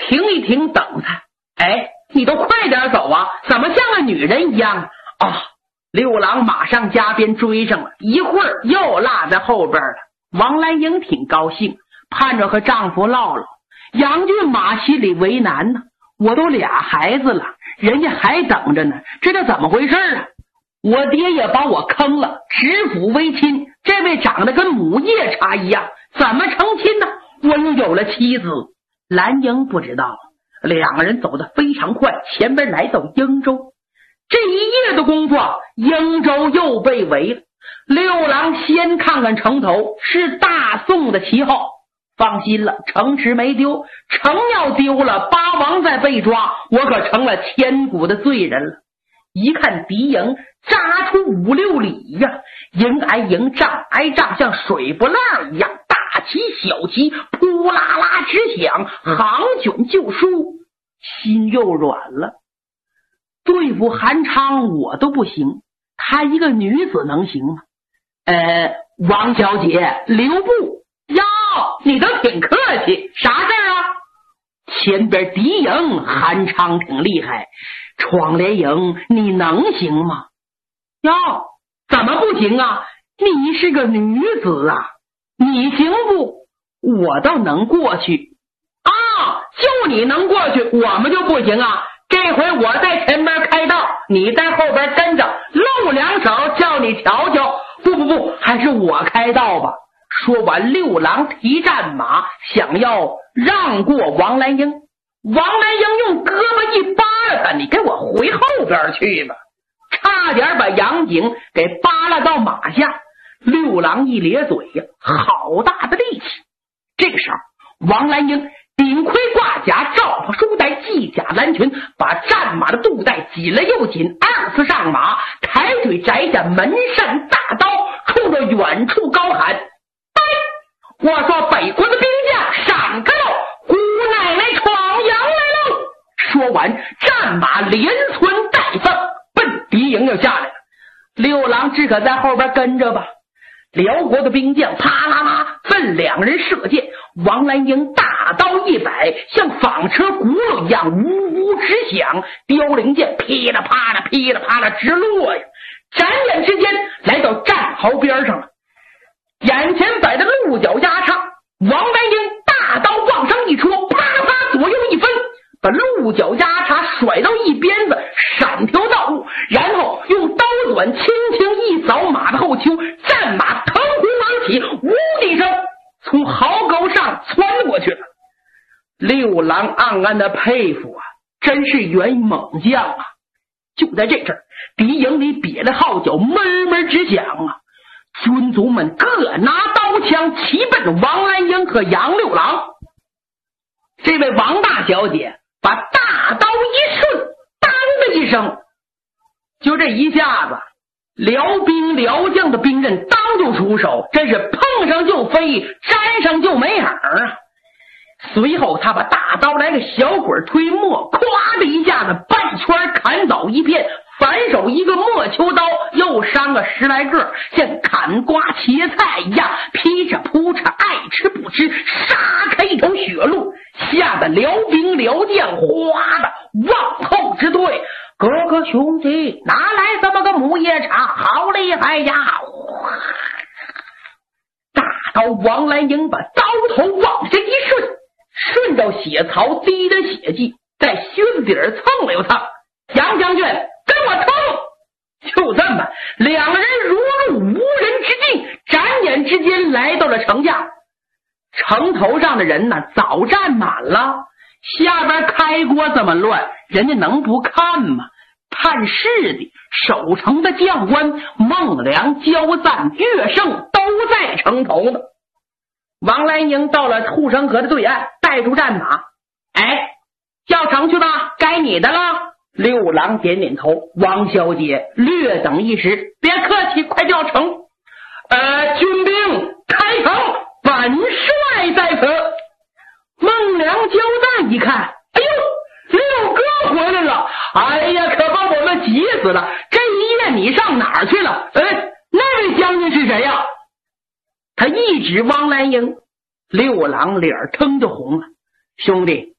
停一停，等他。哎，你都快点走啊，怎么像个女人一样啊？六郎马上加鞭追上了，一会儿又落在后边了。王兰英挺高兴，盼着和丈夫唠唠。杨俊马心里为难呢，我都俩孩子了，人家还等着呢，这都怎么回事啊？我爹也把我坑了，指腹为亲，这位长得跟母夜叉一样，怎么成亲呢？我又有了妻子。兰英不知道，两个人走得非常快，前边来到英州。这一夜的功夫，英州又被围了。六郎先看看城头，是大宋的旗号。放心了，城池没丢，城要丢了，八王再被抓，我可成了千古的罪人了。一看敌营扎出5、6里呀，营挨营，仗挨仗，像水波浪一样，大旗小旗扑啦啦直响，行卷就输，心又软了。对付韩昌我都不行，她一个女子能行吗？王小姐，留步哟，你都挺客气，啥事儿啊？前边敌营韩昌挺厉害，闯连营你能行吗？哟，怎么不行啊？你是个女子啊，你行不？我倒能过去啊，就你能过去，我们就不行啊。这回我在前边开道，你在后边跟着，露两手叫你瞧瞧。不，还是我开道吧。说完，六郎提战马，想要让过王兰英。王兰英用胳膊一扒拉他，你给我回后边去吧，差点把杨景给扒拉到马下。六郎一咧嘴呀，好大的力气。这个时候，王兰英顶盔挂甲，罩袍束带，系甲蓝裙，把战马的肚带紧了又紧，二次上马，抬腿摘下门扇大刀，冲着远处高喊：我说北国的兵将闪开喽，姑奶奶闯营来喽！说完，战马连窜带放，奔敌营就下来了。六郎只可在后边跟着吧。辽国的兵将啪啦啦奔两人射箭，王兰英大刀一摆，像纺车轱辘一样呜呜直响，凋零箭噼里啪啦噼里啪啦直落呀。转眼之间来到战壕边上了，眼前摆的鹿角鸭叉，王兰英大刀往上一戳，啪啪左右一分，把鹿角鸭叉甩到一边子，闪条道路，然后用刀短轻轻一扫马的后丘，战马腾空而起，呜的一声从壕沟上窜过去了。六郎暗暗的佩服啊，真是员猛将啊！就在这阵儿，敌营里瘪了号角，闷闷直响啊！军卒们各拿刀枪，齐奔王兰英和杨六郎。这位王大小姐把大刀一顺，当的一声，就这一下子，辽兵辽将的兵刃当就出手，真是碰上就飞，沾上就没影儿啊！随后他把大刀来个小鬼推磨，咵的一下子半圈砍倒一片，反手一个莫秋刀又伤个10来个，像砍瓜切菜一样劈着扑着，爱吃不吃，杀开一条血路，吓得辽兵辽将哗的往后直退。哥哥兄弟，哪来这么个母夜叉，好厉害呀！大刀王兰英把刀头往下一顺着血槽滴的血迹，在靴子底儿蹭了又蹭。杨将军，跟我冲！就这么，两人如入无人之境，转眼之间来到了城下。城头上的人呢，早站满了，下边开锅这么乱，人家能不看吗？探视的、守城的将官孟良、焦赞、岳胜都在城头呢。王兰英到了护城河的对岸，带住战马。叫城去吧，该你的了。六郎点点头，王小姐略等一时，别客气，快叫城。军兵开城，本帅在此。孟良、焦赞一看，哎呦，六哥回来了！哎呀，可把我们急死了！这一夜你上哪儿去了？那位将军是谁呀？他一指王兰英。六郎脸腾就红了。兄弟，